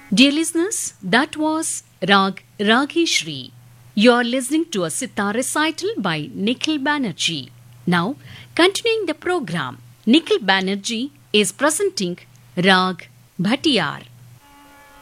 Dear listeners, that was Rag Rageshri. You are listening to a sitar recital by Nikhil Banerjee. Now, continuing the program, Nikhil Banerjee is presenting Rag Bhatiyar.